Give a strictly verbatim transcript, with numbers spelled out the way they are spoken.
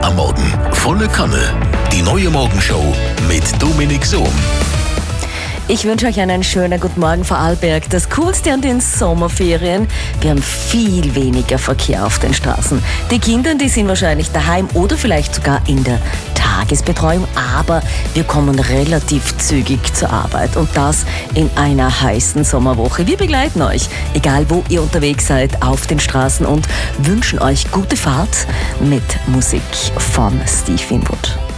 am Morgen. Volle Kanne. Die neue Morgenshow mit Dominik Sohm. Ich wünsche euch einen schönen guten Morgen, Vorarlberg. Das Coolste an den Sommerferien: wir haben viel weniger Verkehr auf den Straßen. Die Kinder, die sind wahrscheinlich daheim oder vielleicht sogar in der Tagesbetreuung, aber wir kommen relativ zügig zur Arbeit und das in einer heißen Sommerwoche. Wir begleiten euch, egal wo ihr unterwegs seid, auf den Straßen und wünschen euch gute Fahrt mit Musik von Steve Winwood.